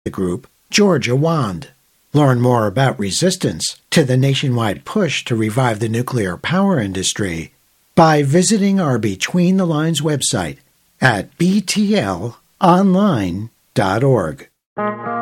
the group Georgia Wand. Learn more about resistance to the nationwide push to revive the nuclear power industry by visiting our Between the Lines website at btlonline.org.